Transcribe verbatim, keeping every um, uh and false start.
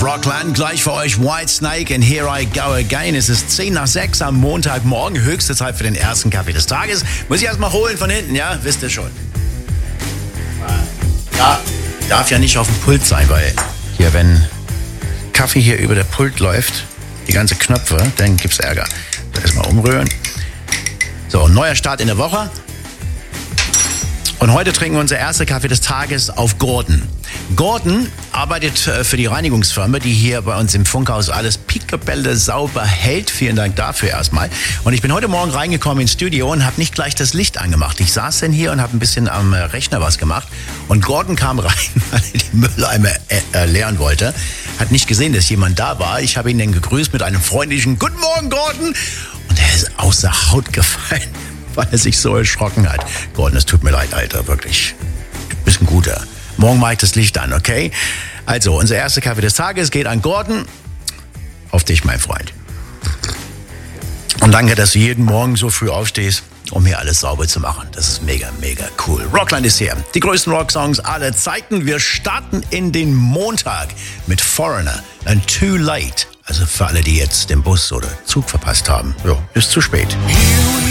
auf Rockland. Gleich für euch Whitesnake and Here I Go Again. Es ist zehn nach sechs am Montagmorgen. Höchste Zeit für den ersten Kaffee des Tages. Muss ich erstmal holen von hinten, ja? Wisst ihr schon. Ja, darf ja nicht auf dem Pult sein, weil hier, wenn Kaffee hier über der Pult läuft, die ganze Knöpfe, dann gibt's Ärger. Erstmal umrühren. So, neuer Start in der Woche. Und heute trinken wir unser erster Kaffee des Tages auf Gordon. Gordon arbeitet für die Reinigungsfirma, die hier bei uns im Funkhaus alles picobello sauber hält. Vielen Dank dafür erstmal. Und ich bin heute Morgen reingekommen ins Studio und habe nicht gleich das Licht angemacht. Ich saß dann hier und habe ein bisschen am Rechner was gemacht. Und Gordon kam rein, weil er die Mülleimer äh, leeren wollte. Hat nicht gesehen, dass jemand da war. Ich habe ihn dann gegrüßt mit einem freundlichen Guten Morgen, Gordon. Und er ist außer Haut gefallen, weil er sich so erschrocken hat. Gordon, es tut mir leid, Alter, wirklich. Du bist ein Guter. Morgen mache ich das Licht an, okay? Also, unser erster Kaffee des Tages geht an Gordon. Auf dich, mein Freund. Und danke, dass du jeden Morgen so früh aufstehst, um hier alles sauber zu machen. Das ist mega, mega cool. Rockland ist hier. Die größten Rocksongs aller Zeiten. Wir starten in den Montag mit Foreigner and Too Late. Also für alle, die jetzt den Bus oder Zug verpasst haben. Ja, ist zu spät.